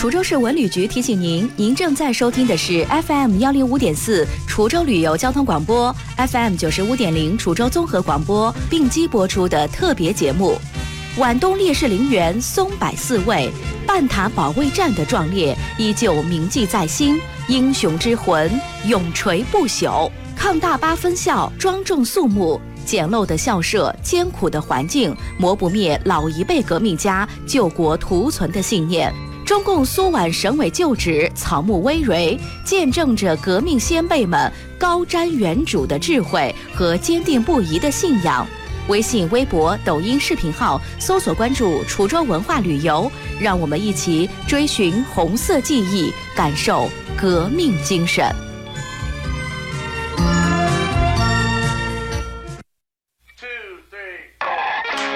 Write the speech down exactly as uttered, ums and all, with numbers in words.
滁州市文旅局提醒您，您正在收听的是 F M 幺零五点四滁州旅游交通广播 ，F M 九十五点零滁州综合广播并机播出的特别节目。皖东烈士陵园松柏四位，半塔保卫战的壮烈依旧铭记在心，英雄之魂永垂不朽。抗大八分校庄重肃穆，简陋的校舍，艰苦的环境，磨不灭老一辈革命家救国图存的信念。中共苏皖省委旧址草木葳蕤，见证着革命先辈们高瞻远瞩的智慧和坚定不移的信仰。微信、微博、抖音视频号搜索关注滁州文化旅游，让我们一起追寻红色记忆，感受革命精神。